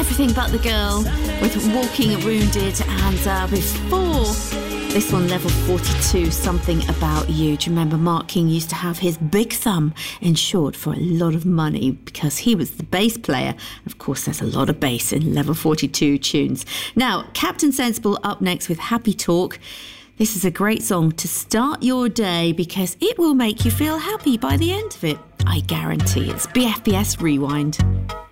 Everything But the Girl with Walking Wounded, and before this one, Level 42, Something About You. Do you remember Mark King used to have his big thumb insured for a lot of money because he was the bass player? Of course, there's a lot of bass in Level 42 tunes. Now, Captain Sensible up next with Happy Talk. This is a great song to start your day because it will make you feel happy by the end of it. I guarantee. It's BFBS Rewind.